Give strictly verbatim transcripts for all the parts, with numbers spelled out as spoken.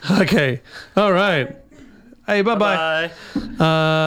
Okay. All right. Hey, bye-bye. Bye.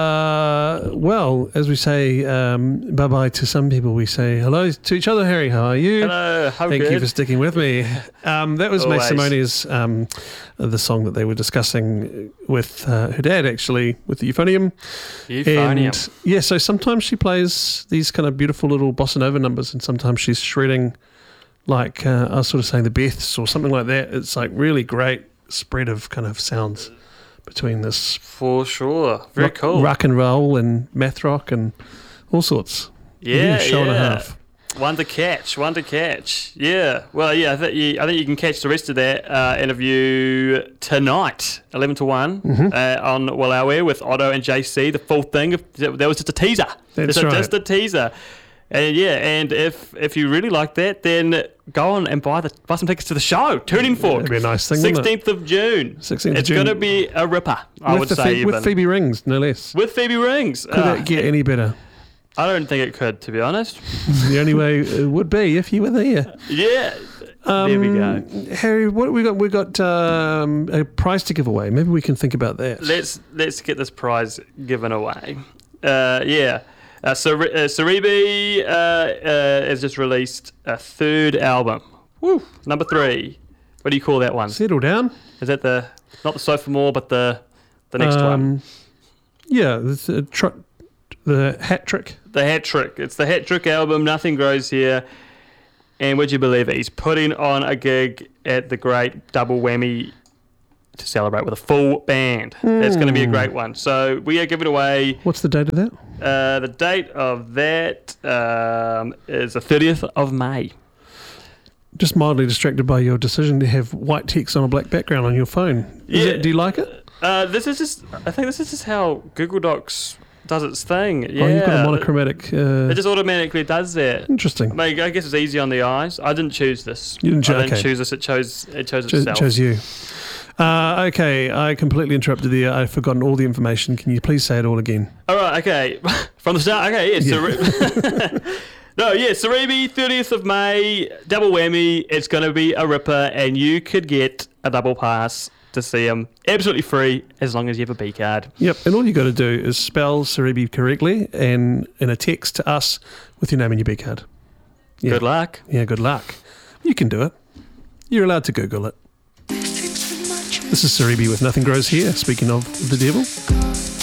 Uh, well, as we say um, bye-bye to some people, we say hello to each other. Harry, how are you? Hello. I'm Thank good. you for sticking with me. Um, that was May Always. Simone's, um, the song that they were discussing with uh, her dad, actually, with the euphonium. Euphonium. And yeah, so sometimes she plays these kind of beautiful little bossa nova numbers, and sometimes she's shredding, like uh, I was sort of saying, the Beths or something like that. It's like really great spread of kind of sounds between this For sure. Very rock, cool. rock and roll and math rock and all sorts. Yeah, show and a yeah. half. One to catch, one to catch. Yeah. Well, yeah, I think you, I think you can catch the rest of that uh, interview tonight, eleven to one, Mm-hmm. uh, on Walawe with Otto and J C, the full thing. That was just a teaser. That's just, a, right. just a teaser. And yeah, and if if you really like that, then go on and buy the buy some tickets to the show. Tuning Fork. That'd be a nice thing, wouldn't it? sixteenth of June. sixteenth of It's June. going to be a ripper, I with would the say. Phoe- even. with Phoebe Rings, no less. With Phoebe Rings. Could Uh, it get any better? I don't think it could, to be honest. The only way it would be if you were there. Yeah. Um, there we go. Harry, what have we got? We got um, a prize to give away. Maybe we can think about that. Let's let's get this prize given away. Uh, yeah. Uh, Cer- uh, Cerebi uh, uh, has just released a third album. Woo, number three. What do you call that one? Settle down. Is that the not the Sophomore, but the the next one? Um, Yeah, it's a tr- the hat trick. The Hat Trick. It's the Hat Trick album. Nothing Grows Here. And would you believe it? He's putting on a gig at the Great Double Whammy to celebrate with a full band. That's going to be a great one. So we are giving away. What's the date of that? Uh, the date of that um, is the thirtieth of May. Just mildly distracted by your decision to have white text on a black background on your phone. Is Yeah. it, do you like it? Uh, this is just, I think this is just how Google Docs does its thing. Yeah. Oh, you've got a monochromatic. Uh, It just automatically does that. interesting. I, mean, I guess it's easy on the eyes. I didn't choose this. You didn't choo- I didn't okay. choose this. It chose, it chose Cho- itself. chose you. Uh, okay, I completely interrupted there. I've forgotten all the information. Can you please say it all again? All right, okay. From the start, okay, yeah. Yeah. Cere- no, yeah, Cerebi, thirtieth of May, double whammy. It's going to be a ripper, and you could get a double pass to see him absolutely free as long as you have a B card. Yep, and all you got to do is spell Cerebi correctly and in a text to us with your name and your B card. Yeah. Good luck. Yeah, good luck. You can do it. You're allowed to Google it. This is Cerebi with Nothing Grows Here, speaking of the devil.